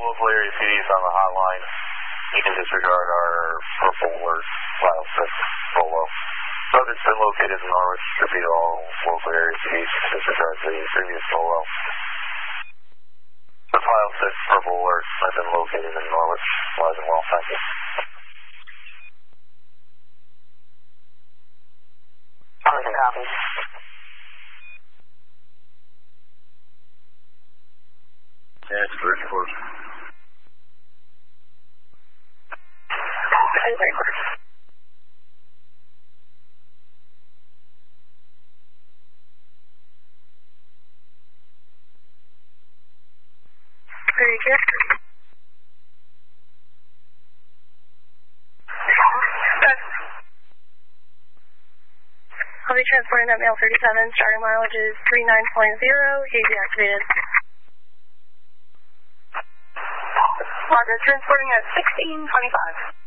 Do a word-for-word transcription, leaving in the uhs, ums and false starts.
local area C Ds on the hotline. You can disregard our purple alert file six Bolo. Subject's been located in Norwich. Repeat all local area C Ds. Disregard the previous Bolo. The file six purple alert has been located in Norwich. Live and well, thank you. Arlington copy. Yeah, it's very close. Very, very close. Very good. I'll be transporting that mail thirty-seven. Starting mileage is three nine point zero. A V activated. Roger, transporting at sixteen twenty-five.